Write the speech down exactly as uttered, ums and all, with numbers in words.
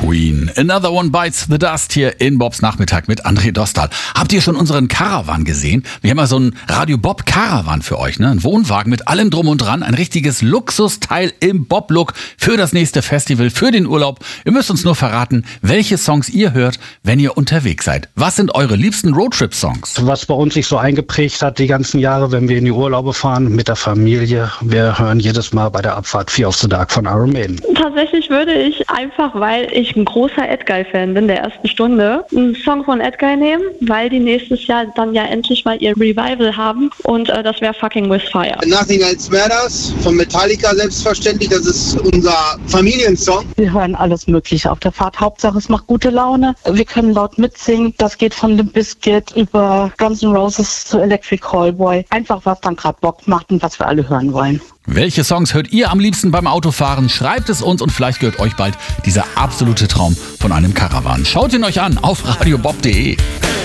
Queen. Another One Bites the Dust hier in Bobs Nachmittag mit André Dostal. Habt ihr schon unseren Caravan gesehen? Wir haben ja so einen Radio Bob Caravan für euch, ne? Ein Wohnwagen mit allem drum und dran. Ein richtiges Luxusteil im Bob-Look für das nächste Festival, für den Urlaub. Ihr müsst uns nur verraten, welche Songs ihr hört, wenn ihr unterwegs seid. Was sind eure liebsten Roadtrip-Songs? Was bei uns sich so eingeprägt hat die ganzen Jahre, wenn wir in die Urlaube fahren mit der Familie. Wir hören jedes Mal bei der Abfahrt Fear of the Dark von Iron Maiden. Tatsächlich würde ich einfach, weil ich ein großer Edguy-Fan bin der ersten Stunde, einen Song von Edguy nehmen, weil die nächstes Jahr dann ja endlich mal ihr Revival haben und äh, das wäre Fucking With Fire. Nothing Else Matters von Metallica selbstverständlich, das ist unser Familiensong. Wir hören alles Mögliche auf der Fahrt, Hauptsache es macht gute Laune, wir können laut mitsingen, das geht von Limp Bizkit über Guns N' Roses zu Electric Callboy, einfach was dann gerade Bock macht und was wir alle hören wollen. Welche Songs hört ihr am liebsten beim Autofahren? Schreibt es uns und vielleicht gehört euch bald dieser absolute Traum von einem Caravan. Schaut ihn euch an auf radiobob punkt de.